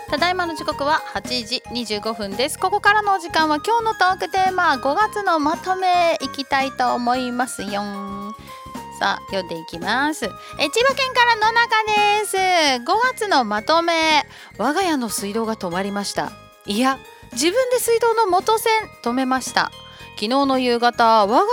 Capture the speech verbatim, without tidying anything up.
ただいまの時刻ははちじにじゅうごふんです。ここからのお時間は今日のトークテーマごがつのまとめいきたいと思いますよ。さあ読んでいきます。え千葉県から野中です。ごがつのまとめ、我が家の水道が止まりました。いや自分で水道の元栓止めました。昨日の夕方我が